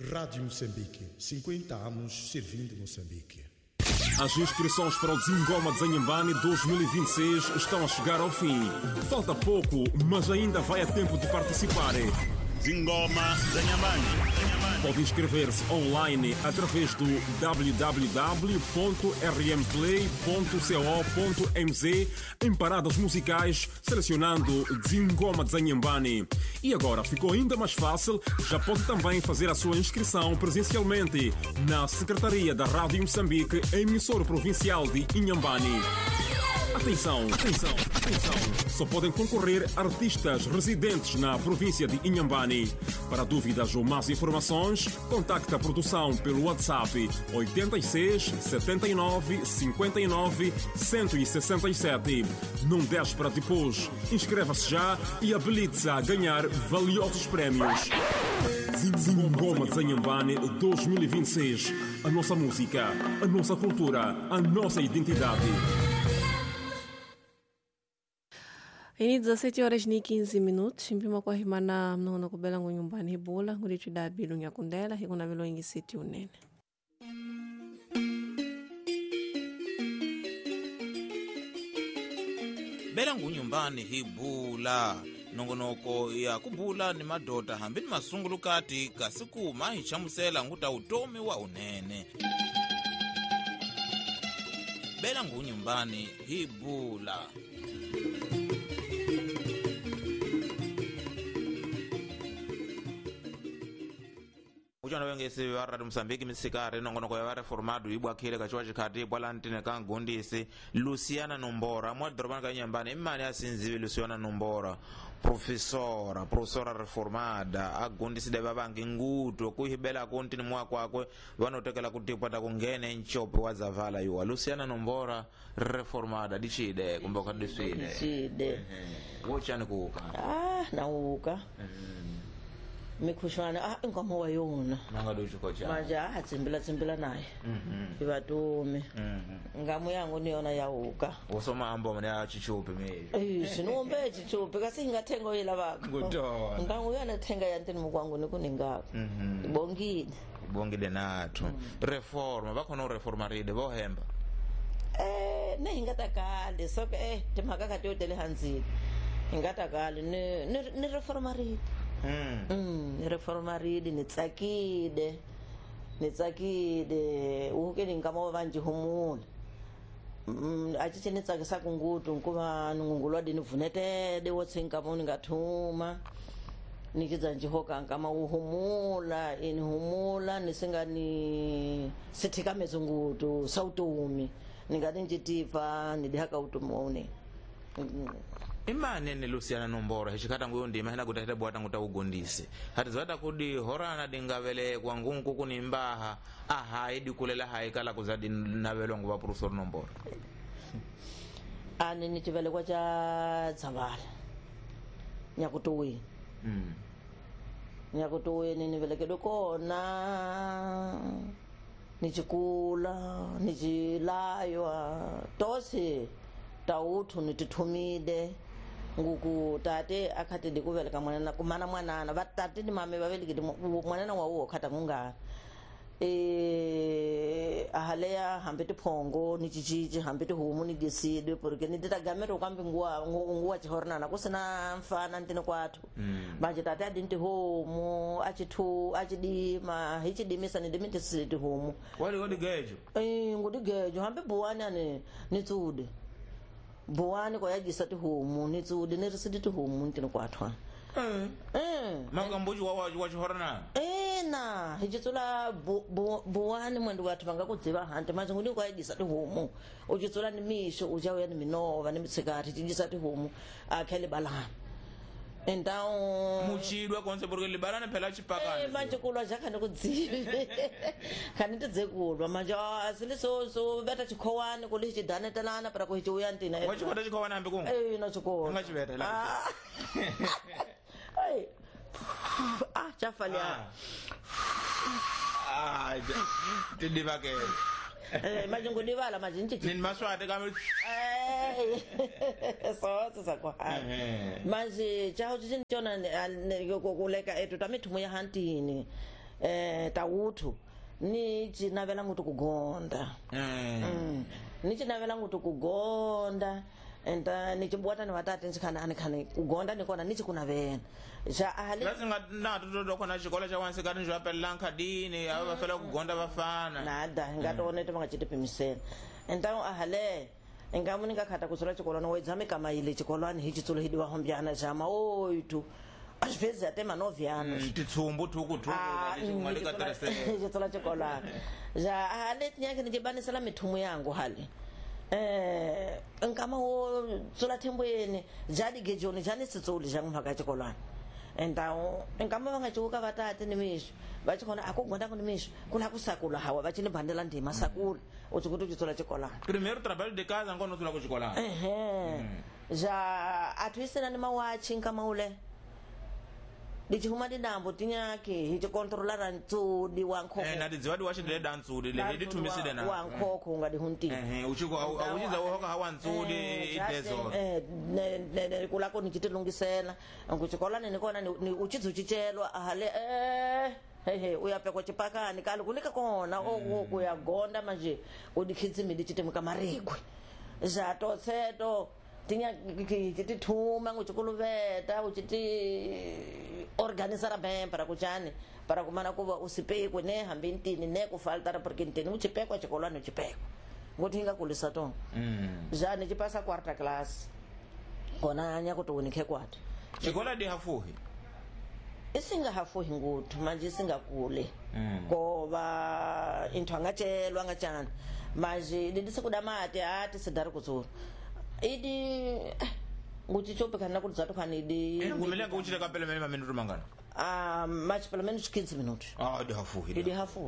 Rádio Moçambique, 50 anos servindo Moçambique. As inscrições para o Dzingoma Dzanhambane 2026 estão a chegar ao fim. Falta pouco, mas ainda vai a tempo de participar. Dzingoma Dzanhambane. Pode inscrever-se online através do www.rmplay.co.mz em paradas musicais, selecionando Dzingoma Dzanhambane. E agora ficou ainda mais fácil, já pode também fazer a sua inscrição presencialmente na Secretaria da Rádio Moçambique, emissora provincial de Inhambane. Atenção! Só podem concorrer artistas residentes na província de Inhambane. Para dúvidas ou mais informações, contacte a produção pelo WhatsApp 86 79 59 167. Não deixe para depois. Inscreva-se já e habilite-se a ganhar valiosos prémios. Dzingoma Dzanhambane 2026. A nossa música, a nossa cultura, a nossa identidade. Ini 17h15. Mpima kwa himana mnono kubela nyumbani hibola ngurichi da bilu nyakundela hikuna vilo ingi siti unene. Bela nyumbani hibula nongonoko ya kubula ni madota hambini masungulukati kasiku mahichamusela nguta utomi wa unene. Bela nyumbani hibula. Ujana wengesi wa Radio Moçambique misikare nongonoko ya reformado ibwakile kachiwa chikati bwalantine kangundisi Luciana Nombora mwa drobana kanyambani imani asinzivi Luciana Nombora professora reformada agundisi de babangi nguto kuhibela kontini mwakwakwe vanotekela kutipata kungene nchope wazavala yuwa Luciana Nombora reformada dichide kumboka dichide wochani kuuka nauka mikhushwana ingoma wayona nangaducho kocha manja tsimbila naye ibatumi ngamu yangu niyona yauka wosoma ambo mane achichupe mejo sinombe chichupe kasi ngathengo yela bakho kutoa ngangu yana thenga yantini mukwangu nikuningako bongile nathu reforma bakhona reformaride bohemba nehingatakali soke timhaka tiyotele hanzini hingatakali ni reformaride reformaridi nitsakide uke ningama vanji humula achiche nitsakisa kungutu nkuva nungulwa dini vunetede wotsinga muni ngathuma nikidza njihoka nkama uhumula inhumula nisingani sithika mezungutu sautumi ningati njitipa nidihaka utumone imane ni Luciana Nombora hechikata nguyo ndima hina kutahita bwata nguta ugundisi hati zwata kudi horana dingavele kwa ngungu kunimbaha haidi kulela haikala kuzadi navelo nguva professor Nombora ani nichivele kwa cha Dzavale nyakutuwi nyakutuwi nivelekedo kona nichikula nichilaywa tosi tautu nitithumide nguku tate akhati ndikuveleka mwanana kumana mwanana vatate ni mame vavelikiti mwanana wawo khata kunga ahaleya hambe tiphongo ni chichichi hambe tihumu ni geside porque ni titagamero kambi nguwa chihornana kusina mfana ntine kwathu manje tate adinti homu achidima hichidimisa ni dimiti siti homu wali gejo ngudi gejo hambe buwani ane nitsude buwani kwa yajisa tihumu nitsude nirisidi tihumu ntine kwathu makambuji wachihorana na hichitsula buwani mwendu watu vangakudziva hante manje ngudi kwa yajisa tihumu uchitsula ni misho uchauya ni minova ni mitsikati chijisa tihumu akhele balana então muchidwa konse porque libarane phela chipakane manje kulwa jakhani kudzive khani tidzekulwa manje asili so beta chikhowani kuli chidanetelana para ku hichuya ntina wachikota chikhowana hambe kunga no chikona ngachibeta la ai chafali tidivakele manje ngodivala manje nje nini maswati kami so sakwa manje chaho tshintshona kuleka etu tamithumo ya hantini tawuthu ni cinavela nguti kugonda ni cinavela nguti kugonda enta ni cibwata ni vatati nchikhani kugonda nikona ni cikunavela ja ahali basi ngatinato khona xikola xa wansi kati nxivapelela nkhadini ava va fela kugonda vafana nada ngatoonete va nga citipimisela enta ahale engamo ni nga khata kusula cikolwana wo dzame kamayile cikolwana hi citsulo hi diwa hombyana jama oitu a swi vezzi ate manovyana titshumbu citsula cikolwana ja ahale tinyake ni cibanisela mithumu yangu hale nkama wo tsula thembweni jadi gejoni jani sitsuli jang mhaka cikolwana entawo nkama va nga ciwuka vatate ni mixo va ci khona a ku gonda ku ni mixo ku la ku sakula hawa va ci ni bandela ndima sakula o ci kutu citsula cikolwana primeiro trabalho de casa ngono tsula ku cikolwana ja a twisela ni mawachi nkama ule di cihuma dinambo tinyake hi ci controlara ntsudi wa nkhoko na didziwa di wa xidile da ntsudi leyi di thumisile na wa nkhoko u nga di huntini uciza wo hoka hawa ntsudi i desol kula ko ni ci tilungisela nku cikolani ni kona ni u ci dzucicelwa ahale hehe u ya pekwa cipakani kali kulika kona o ku ya gonda manje u di khitsimili ci timuka marikwe ja totseto tinya ti thuma ngu cikuluveta u ti organizara bem para kuchani para kumana kuva usipekwe ne hambi ntini ne kufaltara porque ntini u cipekwa cikolwana u cipekwa nguti hinga kulisa to ja ni cipasa quarta class kona anya kuti unikhe kwati xikola di hafuhi isingahafuhi ngutu manje isingakule ngoba into angatshelwa ngajani manje lidisekuda mati ati sidari kutsura idi nguti chope kana kuti zato kana idi ngumelanga uchile kapele mene maminutu mangana match pela menos 15 minutos di hafuhi idi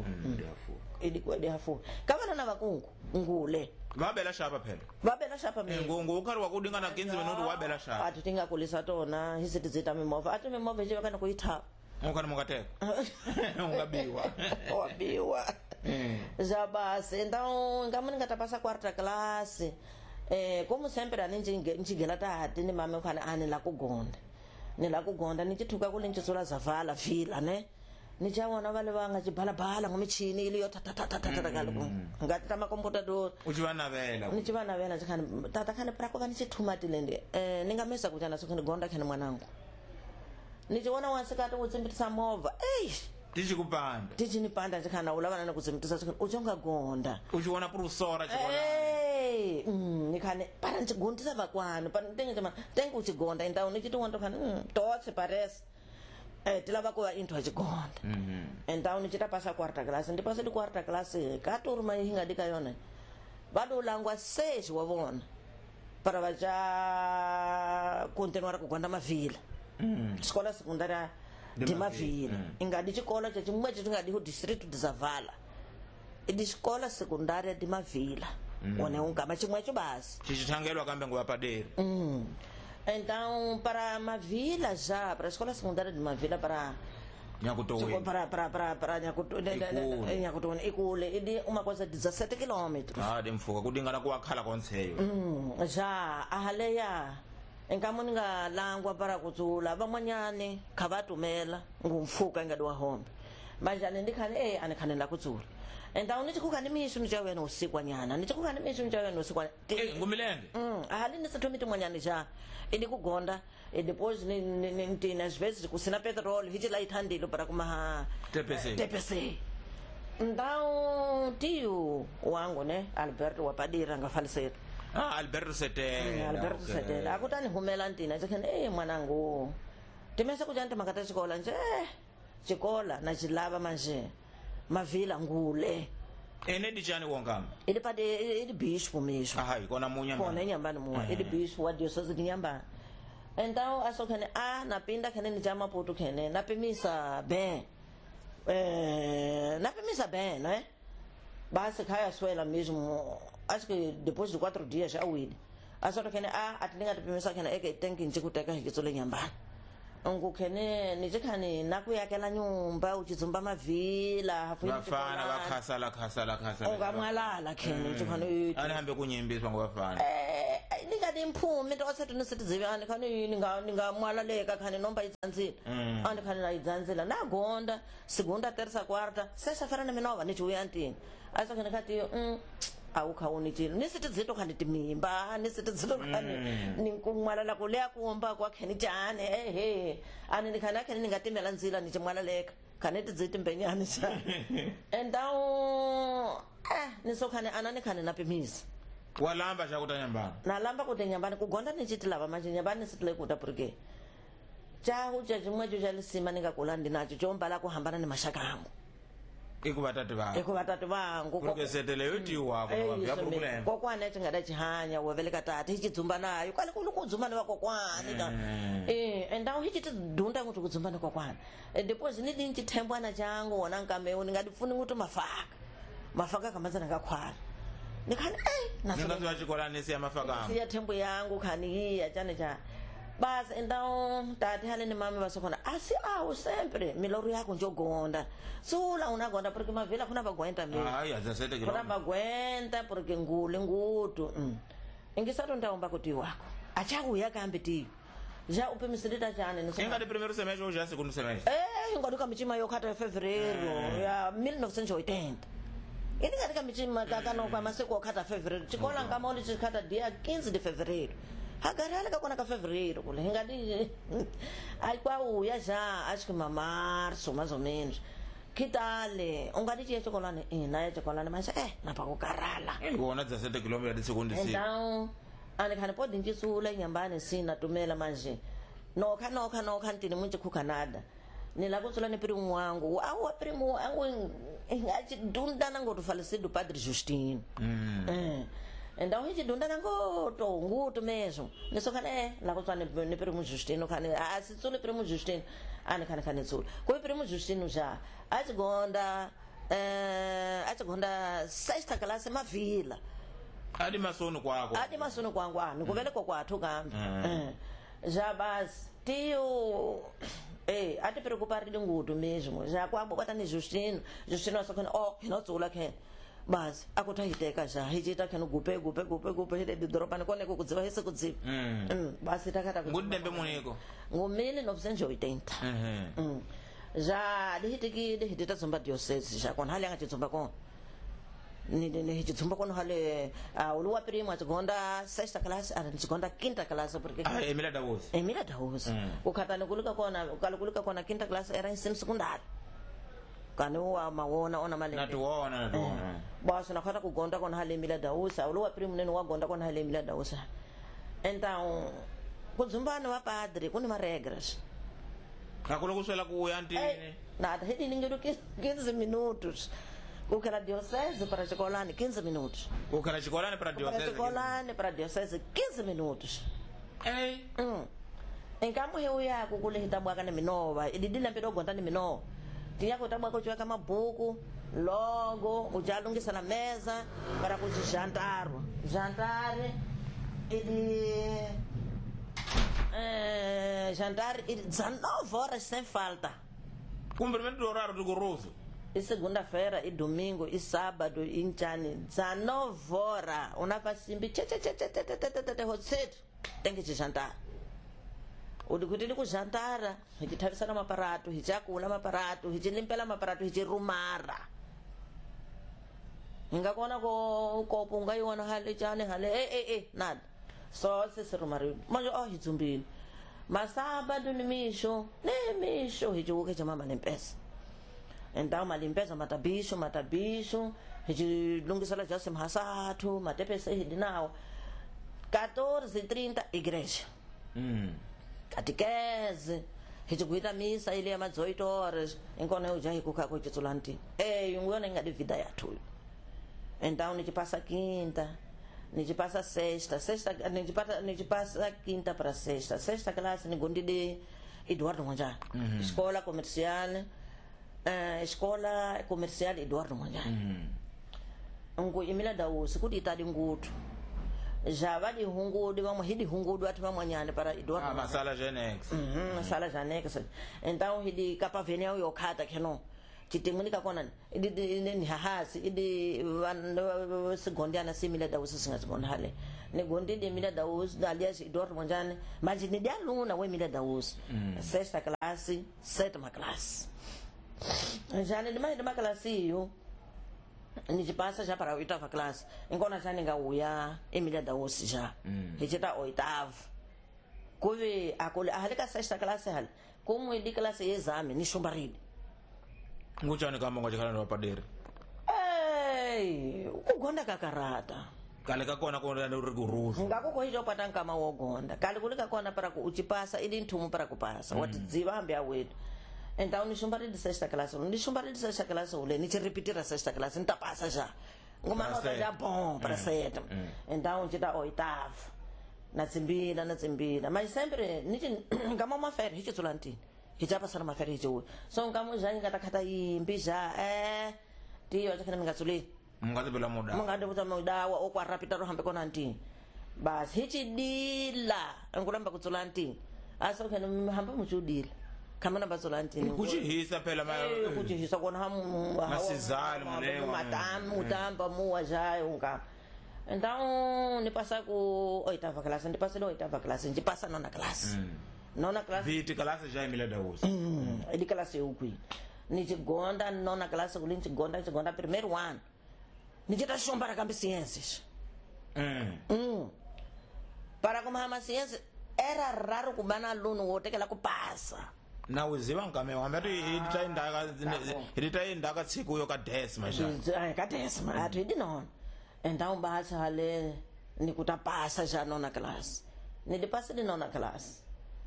hafuhi kavana na vakungu ngule vabela shapa phela vabela shapa ngu ukhari wakudingana 15 minutu wabela shapa ati tingakulisa tona hisiti zita mimova ati mimova ichiva kana kuitha ukhani mungateka ungabiwa wabiwa zabase então ngamo ningatapasa quarta classe como sempre ani njigela tahati ni mame khana ani la kugonda ni cithuka kule ncitsula zavala vila ne ni cawona vale va nga cibalabala ngomichini iliyo tatatatatatakaluku ngati ta makomputador ucivanavela ni civanavela cikhani tata khani prako va ni cithumatilende ni nga mesa kucana so khani gonda khani mwanangu ni ciwona wansikati u tsimbitisa movha ticikupanda ticinipanda cikhana ulavana ni ku tsimbitisa cikhani uconga gonda uciwona purusora cikolana nikhane para ncigondisa vakwanu tenke ucigonda então ni citiwonto khani totse parece tilava ku va into acigonda então ni cita pasa quarta classe ndi pasa di quarta classe ka turma hi nga dika yona va do langwa 6 wa vona para va ja continuar ku gonda mavila escola secundária de mavila ingadi xikola xa ximwe xi nga di ku distrito de Zavala i di xikola secundária de mavila one ungama ximwe xo basi xithangelwa kambe nguva paderi então para mavila já para a escola secundária de mavila para Nyakutoweni para Nyakutoweni ikule idi uma coisa 17 km de mfuka kudingana kuwakhala konseyo já ahaleya enkamuni nga langwa para kutsula van'wanyani kha va tumela ngumfuka ingadi wa hombe manjani ndikhani anikhani la kutsula então ni chikukhani mishu ni chawena usikwanyana ni chikukhani mishu ni chawena usikwanyana ngumilenge ahali ni sathumi tin'wanyani já idi kugonda depois ni às vezes kusina petróleo hici la ithandilo para kuma TPC então tio wangu ne Alberto wapadira nga falisera Alberto Setela akutani humela ntina chikhani mwanangu timese kujani timakata xikola nje xikola na xilava manje mavila ngule ene dijani wongama ili pade ili bispo mesmo kona munya kona nyambani muwa ili bispo wa diocese de Nyambani então aso khane napinda khane ni jama poto khane napimisa bem né base khaya swela mesmo acho que depois de 4 dias já uile aso khane atlinga tipimisa khane tenki nchikuteka hikitsole Nyambani ngukhene nichikhani nakuyakela nyumba uchizumba mavila vafana vakhasala ungamwalala khene chikhani anihambe kunyimbiswa ngobafana ndingati mphume ndawasati nisitidzivyani khani ningamwalaleka khani nomba idzandzila andi khani naidzandzila nagonda segunda terça quarta sexta-feira na minova nichiuya ntini asa khani khati awukhauni chilo nisitidzito khani timimba nisitidzito khani ninkumwalala kuleya kumba kwakheni chane ehe ani nikhani akhani ningatimela ndzila nichimwalaleka khani tidziti mbenyani cha endawu nisokhani anani khani napimisa walamba chakuti nyambani nalamba kuti nyambani kugonda nichiti lava manje nyambani nisitile kuta porque chahu cha chimwecho cha lisima ningakula ndinacho chombala kuhambana ni mashaka angu ikuvatatu vangu porque seteleyo tiwa kwa problem kokwana tingada chihanya woveleka tati hichidzumba nayo kwali kuli kudzumba ni vakokwana endawu hichiti dunda kuti kudzumba kokwana ndipo zvinidi nchithembwana changu wona nkameu ningadifuni kuti mafaka kamadza nakakhwala nikhani ningaziwa chikolani siya mafaka angu siya thembo yangu khani hiya chane cha basi então tati haleni mami vasokhona asi awu sempre miloro yako njogonda sula unagonda porque mavila khuna vagwenta khuna vagwenta porque ngule ngutu ingisato ndaomba kuti wako achakuya kambi tiyo já upimisilita chane ingati primeiro semestre ou já segundo semestre ingaduka michima yokhata fevereiro ya 1980 indingatika michima kakanokwa masiku okhata fevereiro chikola nkamoli chikhata dia 15 de fevereiro hagarala kakona ka fevereiro kule ingati aikwauya já acho que março mais ou menos que tal ungati chiya chikolane naye chikolane mas napakukarala ngona 17 km de segundo então anikhani podi nchisula inyambani sina tumela manje nokha ntini munchikhuka nada nilakutsula ni primo wangu awa primo wangu ingachidundana ngoto falecido padre Justino então hichidundana ngoto nguto mesmo nisokhane lakutsula ni primo Justino khani asitsule primo Justino khani tsula koi primo Justino já achigonda sexta classe mavila adi masono kwangu nikuvelekoa kwathu kambi já basi tio ati preocuparidi ngutu mesmo já kwabo kwata ni Justino asokhani hinotsula khene basi akuthahiteka já hichita khene gupe hide doropani koneko kudziva hise kudziva basi takhata ngudembe muniko ngu 1980 já lihitikile hititatsumba diocese já kona hali angachitsumba kona nichitsumba kono hale uluwa primo achigonda sexta classe nichigonda quinta classe porque Emília Daúso ukhata nikulika kona quinta classe era ensino secundário kani ona malenge natuona basi nakhata kugonda kona hale Emília Daúso uluwa primo nene wagonda kona hale Emília Daúso então kudzumbani wa padre kuni maregras nakulo kuswela kuya ntini nada hidi ningiru 15 minutos ukela diocese para chikolane 15 minutos ukela chikolane para diocese 15 minutos enkamu heu yako kule hitabwaka ni minova ididila mpedo gonta ni minova tiyako tabwaka uchiweka mabuku logo ujalungisa na meza para jantare jantar 19 horas sem falta cumprimento do horário rigoroso e segunda-feira e domingo e sábado e nchani 19 horas unapasimbi cedo tem que jantar udikuti kujantara hichithavisana maparato hichakula maparato hichilimpela maparato hichirumara ingakona kopunga iwana hale chane hale nada só se rumari manje hitsumbile masabado ni misho hichiuke chamama nempesa então malimpeza matabicho hichilungisala jasi mhasatu matepesa hidinawo 14:30 igreja catequese hichikuita misa ile ya 18 horas enkona uja hikuka kuchitsulanti yungona ingadi vida yathu então nichipasa quinta nichipasa sexta nichipasa quinta para sexta classe nigondide Eduardo Monjani escola comercial Eduardo Monjani ngu Emília Daúso kuti itadi ngutu já vali hungudu vamos hidi hungudu ati vamwanyane para Eduardo masala genex sala genex então hidi kapavenia yokhata keno chitemuni ka kona ni hahasi idi segondiana simile da usu singa segondale ne gondi de mila da usu alias idor monjane manje ni dialuna we mila da usu sexta classe sétima classe jane de mais de classe eu ni passa já para a oitava classe enquanto já ninguém uia Emília da usu já hejita oitava kuve akole ahalika sexta classe hal como ele classe exame ni shumbaridi nguchani kama ngojikhala nopadiri kugonda kakarata kale kakona kona urikuruza ngakukho hicho pata nkama wogonda kale kulika kona para ku uchipasa ili nthumu para kupasa wati dziva hambi awetu então ni shumbaridi sexta classe ni shumbaridi sexta classe ule ni repetira sexta classe nitapasa já ngoma nota já bom para seta então chita oitava na tsimbila mas sempre nichi ngama mafere hicho tulantini hija pasana mafere hicho so ngamo jani katakata imbi ja tiyo chakana mingatsuli mungade bela muda mungade buta muda wa okwa rapita ro hambe kona nti bas hichi dila ngulamba kutsulanti aso kana hamba muchudila kama na basolanti kuchihisa phela kuchihisa kona hamu masizali mulewa matamu tamba muwa jayo nga então ni passa ku oitava classe ni passa no oitava classe ni passa nona classe nona classe viti classe já Emília da usu ele classe eu kui ni chigonda nona classe ku chigonda primeiro ano ni chita shombara kambi ciências para como ama ciências era raro kubana aluno wote kala kupasa na uziva ngame wamati itaindaka tsiku yo ka desima já ka desima atu idino então basa hale ni kutapasa já nona classe ni de passa de nona classe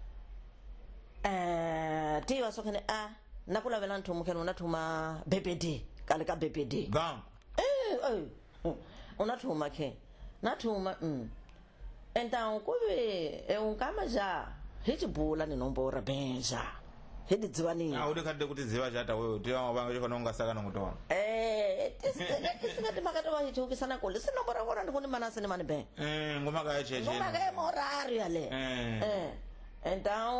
tiwa sokene nakula vela nthumu kene unathuma BPD kale ka BPD gang unathuma ke nathuma então kube unkama já hichibula ni nombora benja hedi dziwani udi kade kuti dziwa chata wewe tiwa mabanga chiko nonga saka nongotona tisingati makati wachichukisana kule sinombora kona ndikuti manase ni mani ben ngoma kaya cheche ngoma kaya morario yale então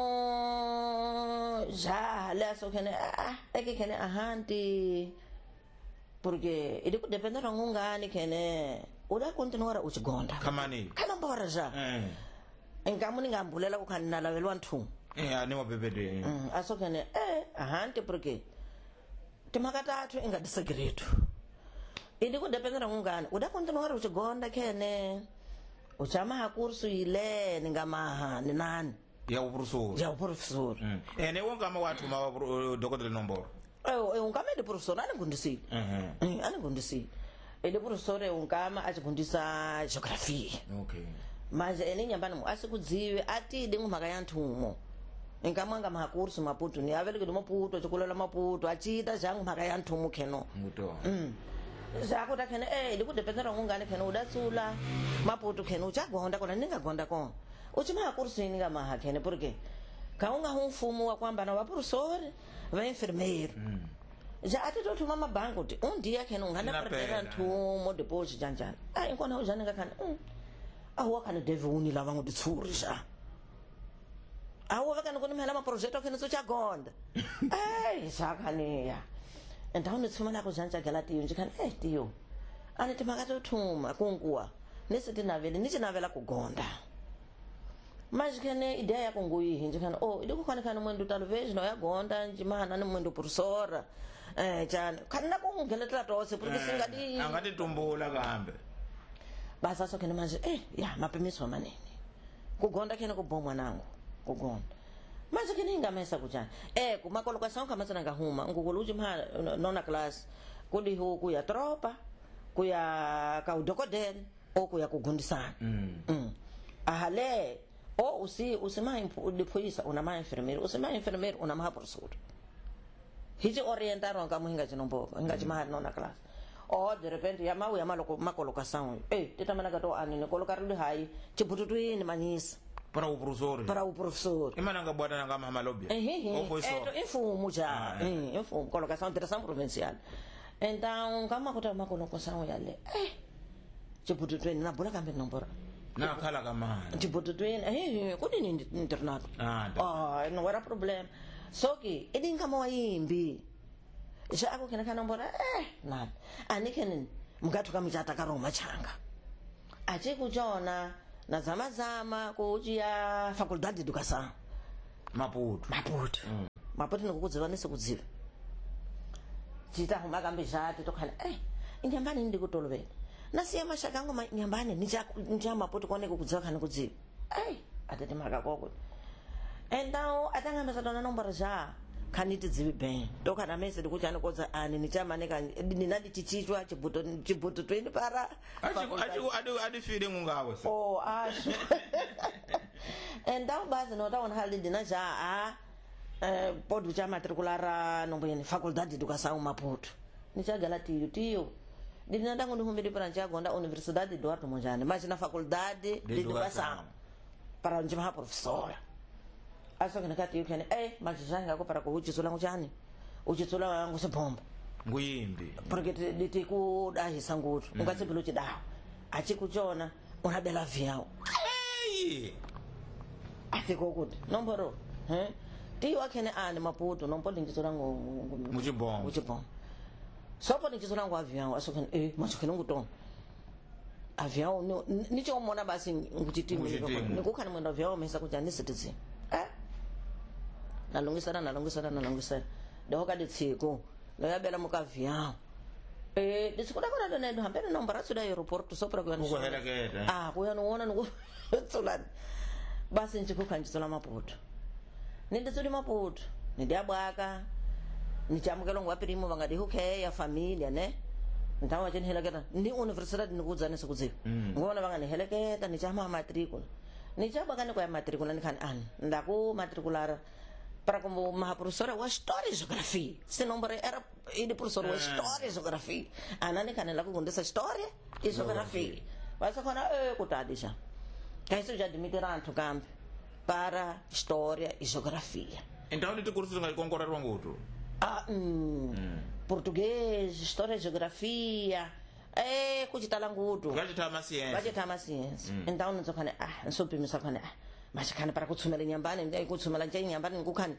já leso kene que kene ahanti porque ele depende da ngungani kene uda continuara uchigonda kamani kana mbora já engamuni ngambulela kukhanina velwa nthu ani wa BPD aso kene ahanti porque timakatatu ingadisegredo ili kudepende da ngungani uda continuara uchigonda kene uchama kursu ile ningamaha ni nani ya uprofessor ne wongama wathuma dokotela nomboro ungama de professor anigundisile anigundisile ele professor ungama achigundisa geography okay manje ene nyambani asikudziwe atide ngumhaka ya nthumo ingamanga makursu maputo ni avele kudo maputo chikulola maputo achita jangu mhaka ya nthumo keno nguto zako takene ili kudependera ngungane keno udatsula maputo keno uchagonda kona ningagonda kon uchima kursu ninga maha kene porque kaunga mfumo wa kwamba na waprofessori va enfermeiro já até tu mama banco dia que não ganha para nthumo depois janjana enquanto eu já ninga kana aho kana deve uni lava ngo ditsuri já aho va kana kunimela ma projeto que não só chagonda sakania então não tsuma na kujanja gala tiyo njikana tiyo ani timakato thuma kunkuwa nesithi navele nithi navela kugonda mas kene ideia ya kunguyi njikana ili kukhona kana mwendo talvez no yagonda njimana ni mwendo professora jana kana kungeletela tose porque singadi angati tumbula kambe basa so kene manje ya mapemiso manene kugonda kene kubomwa nangu kugonda manje kene ingamesa kujana kumakolokação kama sana ngahuma ngukuluji mha nona class kuli huku ya tropa kuya ka udokodele okuya kugundisana ahale usima depois una ma enfermeiro usima enfermeiro una ma professor hizi orientaram ngamuhinga chinomboka ngachi ma nona class de repente ya mau ya makolokação titamana gato anine kolokarudi hai chibututuini manyisa para o professor imana ngabwata nanga mama lobby infumo já infumo colocação direção provincial então kama kota makolokação yale chibututuini na bula kambe nombora na khala kama chibututuini kuni ni internato não era problema só que ele nkama wayimbi ja ako kena kana mbora nada anikeni mkatu kama chata karoma changa ache kuchona na zama kuchia faculdade de educação Maputo. Maputo nikukudziva nesekudziva chitahuma kambe zvati tokhala inyambani ndikutolovela nasiya mashaka angu nyambani nija Maputo kuoneka kudziva kana kudziva atati maka koko então atangambisa tona nombora já kaniti dzivi bem tokana mese ndikuti anokodza ani nichamaneka ninadi chichichwa chibuto 20 para adi feeling ungawo se acho então base notaona hali ndina já pode já matricular no faculdade de educação Maputo nichagala tiyo ndinanda ngundihumiri para nchagonda Universidade Eduardo Mondlane mas na faculdade de educação para njima professora aso kana kati yukene majizanga ko para kuchitsula nguchani uchitsula wangu sepomba nguyimbi porque diti ku dahisa ngutu ungatsipilo chidawo achikuchona unabela vyao afiko kuti nomboro ti wakene ani Maputo nompo nditsula muchibongo sopo nditsula ngo avião aso kana machikene ngutona avião nicho mona basi ngutitimu nikukana mwendo avião mesa kujani citizen nalungisana deho ka ditsiko noyabela muka avião disikuda kona dona edu hambene nombara suda aeroporto sopra kuyana kuyana uona nikutsulani basi nchikukhanjitsula Maputo ninditsuli Maputo nindiabwaka nichamukelo ngwapirimo vangadi ya familia ne ntawa wachenheleketa ni universidade nikudzane sikudziva ngona vanganiheleketa nichama matricula nichabwakane kwa matricula nikhani ani ndaku matricular para como uma professora wa história e geografia se não era ele professora wa história e geografia anani kana la kufundisa história e geografia basa khona kutadi já kaisi já admitirantu kambe para história e geografia então ele te curso ngai concorrer ngutu português história e geografia kuchitala ngutu vachitama ciência então nizokana nsopimisa khona mas kana para kutsumela nyambani kutsumela nje nyambani ngukani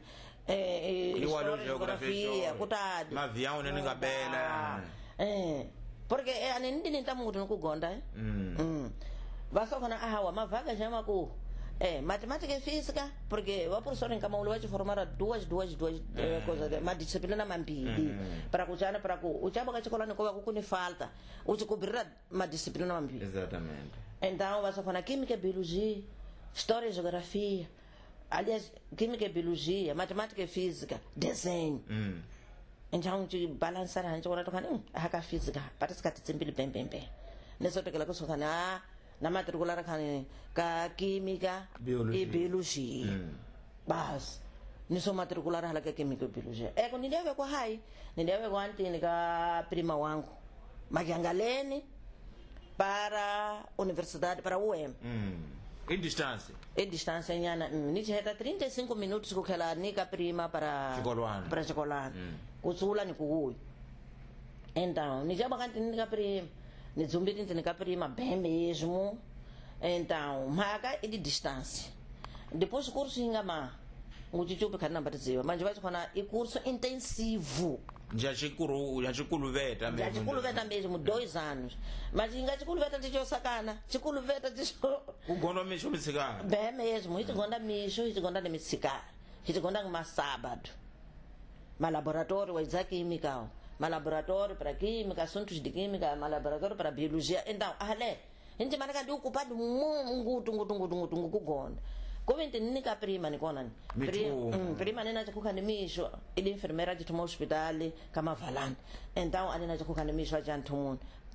geografia kutadi mavião ningabela porque anindi nintamuti nokugonda basa khona wa mavaga chama ku matemática e física porque o professor kama ule wachi formara duas coisas uma disciplina mambili para kuchana para ku uchaba kachikolani kwa kukuni falta uchikubirira uma disciplina mambili exatamente então basa khona química e biologia história e geografia aliás química e biologia matemática e física desenho então de balançar a gente ora tocando a física parece que tsimbili bem nessa pegala que sokana na matricular ka química e biologia bas niso matricular hala ka química e biologia quando niliwe kwa hai niliwe kwa antini ka prima wangu makiangaleni para universidade para UEM em distância nyana nichiheta 35 minutos kukhela nika prima para chikolwana kutsula nikuuyi então nijaba kanti nika prima nizumbiri nika prima bem mesmo então maka de distância depois o curso ingama nguchichupe kana mbatiziwa manje vai khona i curso intensivo já chikuluveta mesmo 2 anos mas inga chikuluveta ndicho sakana chikuluveta ndicho ugonda misho mitsikana bem mesmo ichigonda misho ichigonda nemitsikana ichigonda ngama sábado malaboratório wa química malaboratório para química assuntos de química malaboratório para biologia então ale gente maraka ndi ocupado ngutu kugonda Como nika prima nikona prima nena chakuka ni misho ili enfermeira de tomar hospital kama valani então anena chakuka ni misho ajantu mun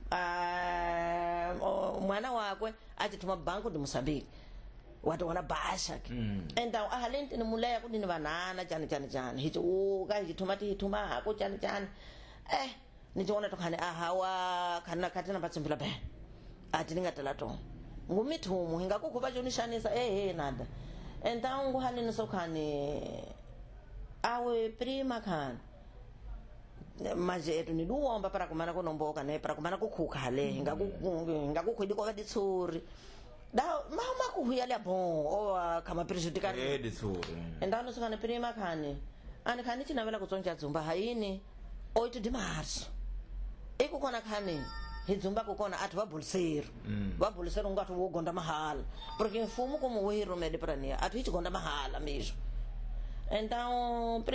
mwana wakwe achituma banco de Moçambique watu wana basha então ahalenti ni mulaya kuti ni banana jani hicho ka hituma hituma ko jani nichona tokane ahawa kana katina patsimbila be atininga talato ngumitumu hingakukupa chonishanisa nada então nguhani nisokane awe prima kan majetu ni duomba para kumana kunomboka ne para kumana kukhuka le hingakukhwidi kwa ditsuri da mama kuhuya le bon o kama prejudicar ditsuri então nisokane prima kan ani kan chinavela kutsonja dzumba haini 8 de março e kukona khani hidzumba kukona ati vabuliseri vabuliseri ungati wogonda mahala porque mfumo como o iromede para nia ati hichigonda mahala mesmo então